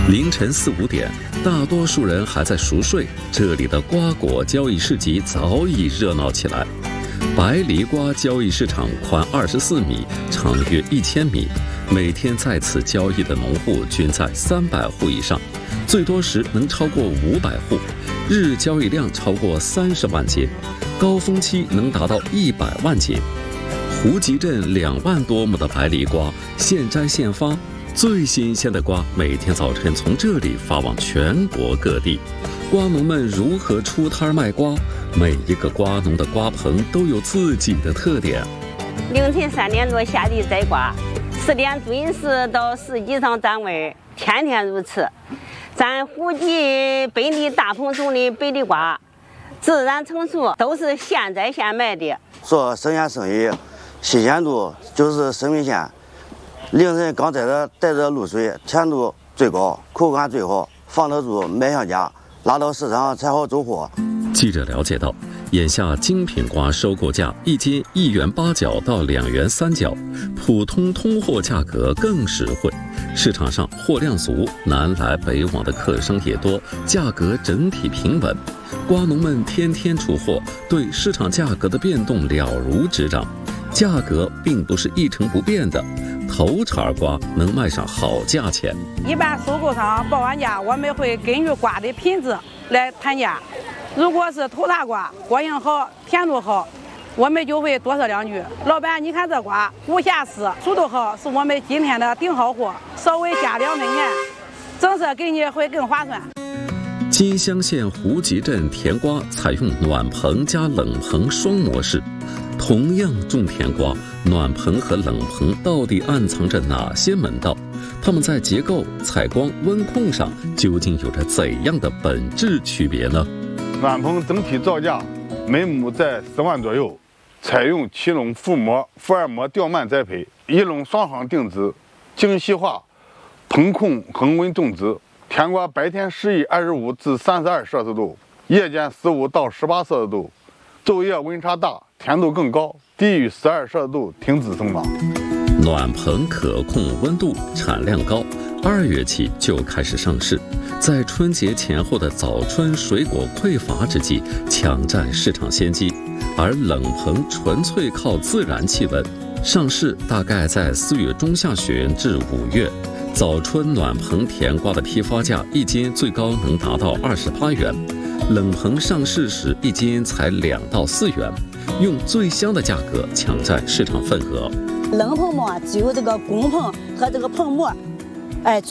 凌晨4、5点，大多数人还在熟睡，这里的瓜果交易市集早已热闹起来。白梨瓜交易市场宽24米，长约1000米，每天在此交易的农户均在300户以上，最多时能超过500户，日交易量超过30万斤，高峰期能达到100万斤。胡集镇2万多亩的白梨瓜现摘现发，最新鲜的瓜每天早晨从这里发往全国各地。瓜农们如何出摊卖瓜？每一个瓜农的瓜棚都有自己的特点。 凌晨3点多下地摘瓜，10点准时到市集上站位，天天如此。咱胡集本地大棚种的白梨瓜，自然成熟，都是现摘现卖的。 做生鲜生意，新鲜度就是生命线。凌晨刚摘的，带着露水，甜度最高，口感最好，放得住，卖上价，拉到市场才好走货。 记者了解到，眼下精品瓜收购价1斤1元8角到2元3角，普通通货价格更实惠。市场上货量足，南来北往的客商也多，价格整体平稳。瓜农们天天出货，对市场价格的变动了如指掌。价格并不是一成不变的，头茬瓜能卖上好价钱。 一般收购商报完价，我们会根据瓜的品质来谈价。如果是头茬瓜，果型好，甜度好，我们就会多说2句。老板，你看这瓜无瑕疵，熟度好，是我们今天的顶好货，稍微加2分钱，整色给你会更划算。 金乡县胡集镇甜瓜采用暖棚加冷棚双模式。同样种甜瓜，暖棚和冷棚到底暗藏着哪些门道？它们在结构、采光、温控上究竟有着怎样的本质区别呢？ 暖棚整体造价每亩在10万左右，采用7垄覆膜、覆2膜吊蔓栽培，1垄双行定植，精细化棚控恒温种植。甜瓜白天适宜25至32摄氏度，夜间15到18摄氏度，昼夜温差大，甜度更高，低于12摄氏度停止生长。 暖棚可控温度，产量高，2月起就开始上市，在春节前后的早春水果匮乏之际，抢占市场先机。而冷棚纯粹靠自然气温，上市大概在4月中下旬至5月。早春暖棚甜瓜的批发价1斤最高能达到28元，冷棚上市时1斤才2到4元，用最香的价格抢占市场份额。 冷棚膜只有这个工棚和这个棚膜，